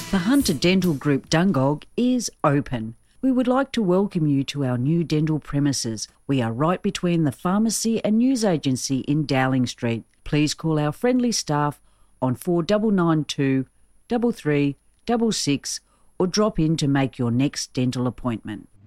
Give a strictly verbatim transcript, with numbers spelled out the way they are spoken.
The Hunter Dental Group Dungog is open. We would like to welcome you to our new dental premises. We are right between the pharmacy and news agency in Dowling Street. Please call our friendly staff on four nine nine two, three three six six or drop in to make your next dental appointment.